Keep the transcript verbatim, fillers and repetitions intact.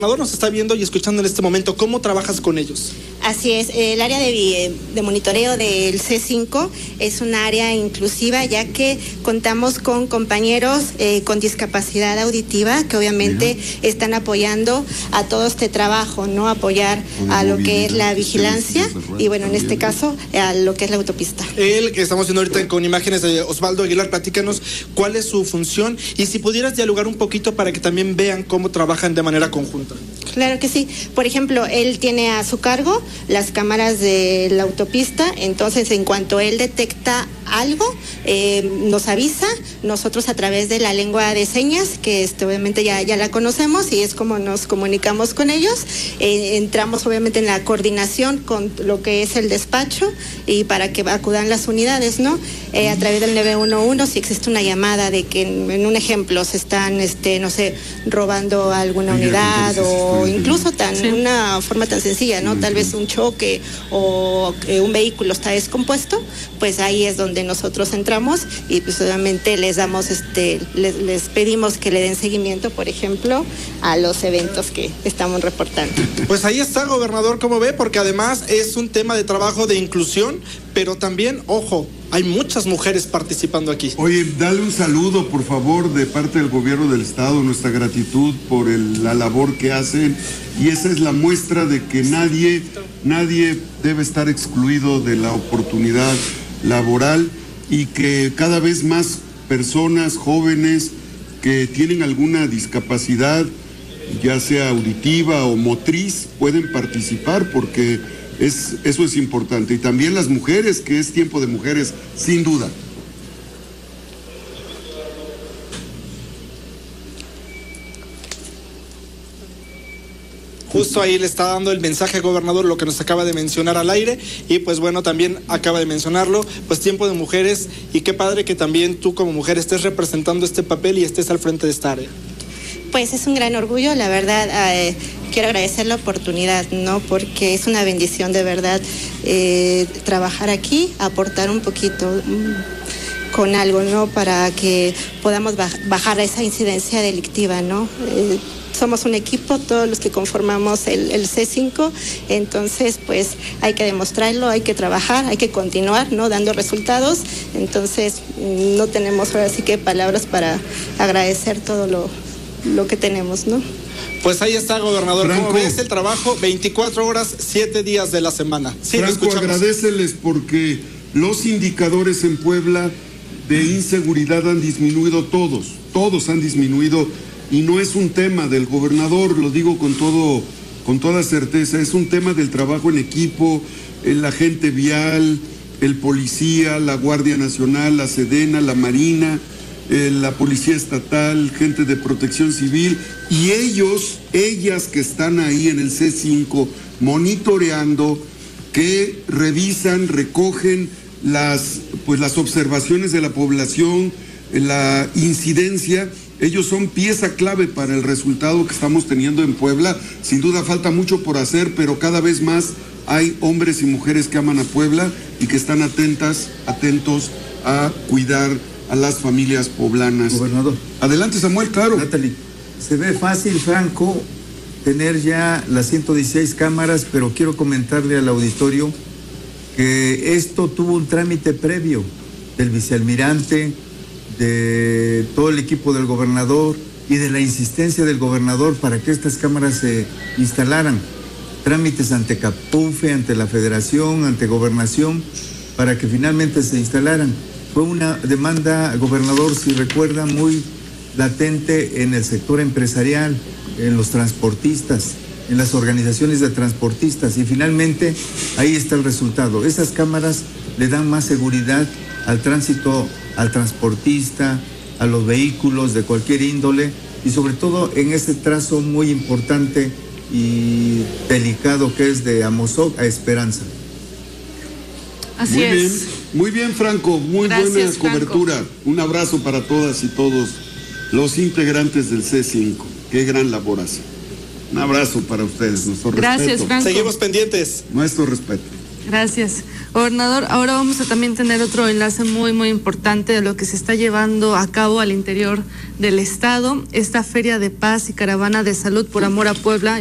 Nos está viendo y escuchando en este momento. ¿Cómo trabajas con ellos? Así es, el área de, de monitoreo del C cinco es un área inclusiva, ya que contamos con compañeros eh, con discapacidad auditiva que obviamente uh-huh. están apoyando a todo este trabajo, ¿no? Apoyar a lo que es la vigilancia y bueno, en este caso a lo que es la autopista. El que estamos viendo ahorita con imágenes de Osvaldo Aguilar, platícanos cuál es su función y si pudieras dialogar un poquito para que también vean cómo trabajan de manera conjunta. Claro que sí. Por ejemplo, él tiene a su cargo las cámaras de la autopista, entonces en cuanto él detecta algo, eh, nos avisa, nosotros a través de la lengua de señas, que este, obviamente ya, ya la conocemos y es como nos comunicamos con ellos, eh, entramos obviamente en la coordinación con lo que es el despacho y para que acudan las unidades, ¿no? Eh, a través del nueve uno uno, si existe una llamada de que en, en un ejemplo se están, este, no sé, robando alguna unidad o incluso tan sí. una forma tan sencilla, ¿no? Tal vez un choque o eh, un vehículo está descompuesto, pues ahí es donde nosotros entramos y pues obviamente les damos, este, les, les pedimos que le den seguimiento, por ejemplo, a los eventos que estamos reportando. Pues ahí está, gobernador, ¿cómo ve? Porque además es un tema de trabajo de inclusión, pero también, ojo, hay muchas mujeres participando aquí. Oye, dale un saludo, por favor, de parte del gobierno del estado, nuestra gratitud por el, la labor que hacen, y esa es la muestra de que nadie, nadie debe estar excluido de la oportunidad laboral y que cada vez más personas jóvenes que tienen alguna discapacidad, ya sea auditiva o motriz, pueden participar porque es, eso es importante. Y también las mujeres, que es tiempo de mujeres, sin duda. Justo ahí le está dando el mensaje, gobernador, lo que nos acaba de mencionar al aire y pues bueno, también acaba de mencionarlo, pues tiempo de mujeres y qué padre que también tú como mujer estés representando este papel y estés al frente de esta área. Pues es un gran orgullo, la verdad, eh, quiero agradecer la oportunidad, ¿no? Porque es una bendición de verdad eh, trabajar aquí, aportar un poquito mmm, con algo, ¿no? Para que podamos bajar esa incidencia delictiva, ¿no? Eh, Somos un equipo, todos los que conformamos el, el C cinco, entonces pues hay que demostrarlo, hay que trabajar, hay que continuar, ¿no? Dando resultados, entonces no tenemos ahora sí que palabras para agradecer todo lo, lo que tenemos, ¿no? Pues ahí está, gobernador. Franco, ¿cómo ves el trabajo? veinticuatro horas, siete días de la semana. Sí, Franco, agradeceles porque los indicadores en Puebla de inseguridad han disminuido todos, todos han disminuido. Y no es un tema del gobernador, lo digo con todo, con toda certeza, es un tema del trabajo en equipo, el agente vial, el policía, la Guardia Nacional, la Sedena, la Marina, eh, la Policía Estatal, gente de Protección Civil, y ellos, ellas que están ahí en el C cinco monitoreando, que revisan, recogen las, pues, las observaciones de la población, la incidencia. Ellos son pieza clave para el resultado que estamos teniendo en Puebla. Sin duda falta mucho por hacer, pero cada vez más hay hombres y mujeres que aman a Puebla y que están atentas, atentos a cuidar a las familias poblanas. Gobernador. Adelante, Samuel, claro. Natalie, se ve fácil, Franco, tener ya las ciento dieciséis cámaras, pero quiero comentarle al auditorio que esto tuvo un trámite previo del vicealmirante, de todo el equipo del gobernador y de la insistencia del gobernador para que estas cámaras se instalaran. Trámites ante Capufe, ante la Federación, ante Gobernación, para que finalmente se instalaran. Fue una demanda, gobernador, si recuerda, muy latente en el sector empresarial, en los transportistas, en las organizaciones de transportistas, y finalmente ahí está el resultado. Esas cámaras le dan más seguridad al tránsito, al transportista, a los vehículos de cualquier índole y sobre todo en este trazo muy importante y delicado que es de Amozoc a Esperanza. Así muy es. Bien, muy bien, Franco, muy Gracias, buena Franco. cobertura. Un abrazo para todas y todos los integrantes del C cinco. Qué gran labor hacen. Un abrazo para ustedes, nuestro Gracias, respeto. Franco. Seguimos pendientes. Nuestro respeto. Gracias, gobernador. Ahora vamos a también tener otro enlace muy, muy importante de lo que se está llevando a cabo al interior del estado, esta Feria de Paz y Caravana de Salud por Amor a Puebla.